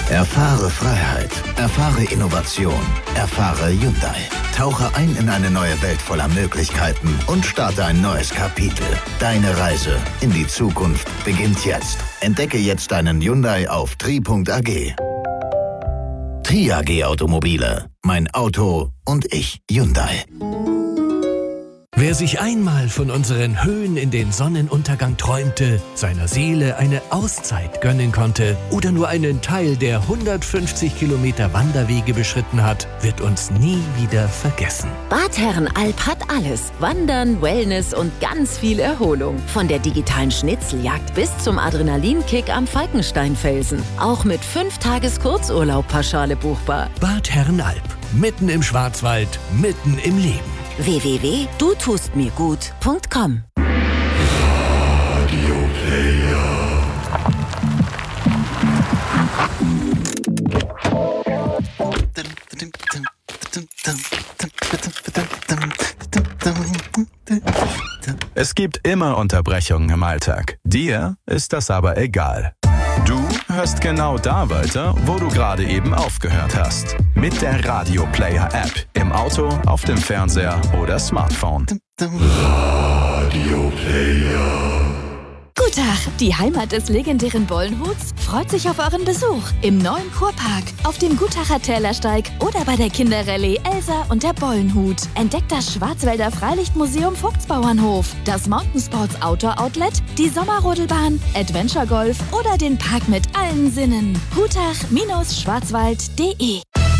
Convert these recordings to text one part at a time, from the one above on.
Erfahre Freiheit, erfahre Innovation, erfahre Hyundai. Tauche ein in eine neue Welt voller Möglichkeiten und starte ein neues Kapitel. Deine Reise in die Zukunft beginnt jetzt. Entdecke jetzt deinen Hyundai auf tri.ag. Tri AG Automobile. Mein Auto und ich. Hyundai. Wer sich einmal von unseren Höhen in den Sonnenuntergang träumte, seiner Seele eine Auszeit gönnen konnte oder nur einen Teil der 150 Kilometer Wanderwege beschritten hat, wird uns nie wieder vergessen. Bad Herrenalb hat alles. Wandern, Wellness und ganz viel Erholung. Von der digitalen Schnitzeljagd bis zum Adrenalinkick am Falkensteinfelsen. Auch mit 5 Tages Kurzurlaub-Pauschale buchbar. Bad Herrenalb. Mitten im Schwarzwald, mitten im Leben. www.dutustmirgut.com. Es gibt immer Unterbrechungen im Alltag. Dir ist das aber egal. Du hörst genau da weiter, wo du gerade eben aufgehört hast. Mit der Radio Player App. Im Auto, auf dem Fernseher oder Smartphone. Radio Player. Guten Tag, die Heimat des legendären Bollenhuts freut sich auf euren Besuch im neuen Kurpark, auf dem Gutacher Tälersteig oder bei der Kinderrallye Elsa und der Bollenhut. Entdeckt das Schwarzwälder Freilichtmuseum Vogtsbauernhof, das Mountainsports Outdoor Outlet, die Sommerrodelbahn, Adventure Golf oder den Park mit allen Sinnen. Gutach-schwarzwald.de.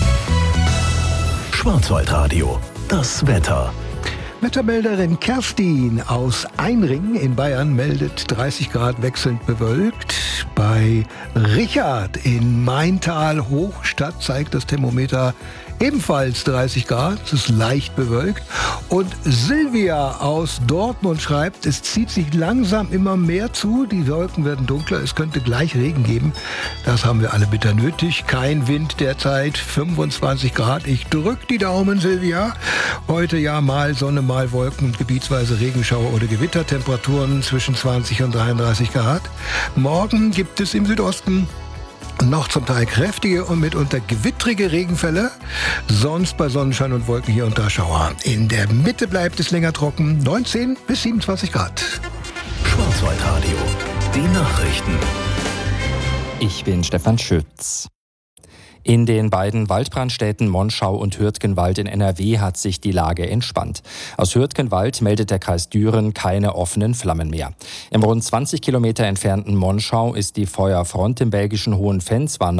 Schwarzwaldradio. Das Wetter. Wettermelderin Kerstin aus Einring in Bayern meldet 30 Grad wechselnd bewölkt. Bei Richard in Maintal Hochstadt zeigt das Thermometer ebenfalls 30 Grad. Es ist leicht bewölkt. Und Silvia aus Dortmund schreibt, es zieht sich langsam immer mehr zu. Die Wolken werden dunkler. Es könnte gleich Regen geben. Das haben wir alle bitter nötig. Kein Wind derzeit. 25 Grad. Ich drück die Daumen, Silvia. Heute ja mal Sonne, mal Wolken, gebietsweise Regenschauer oder Gewitter. Temperaturen zwischen 20 und 33 Grad. Morgen gibt es im Südosten noch zum Teil kräftige und mitunter gewittrige Regenfälle. Sonst bei Sonnenschein und Wolken hier und da Schauer. In der Mitte bleibt es länger trocken. 19 bis 27 Grad. Schwarzwaldradio. Die Nachrichten. Ich bin Stefan Schütz. In den beiden Waldbrandstädten Monschau und Hürtgenwald in NRW hat sich die Lage entspannt. Aus Hürtgenwald meldet der Kreis Düren keine offenen Flammen mehr. Im rund 20 Kilometer entfernten Monschau ist die Feuerfront im belgischen Hohenfels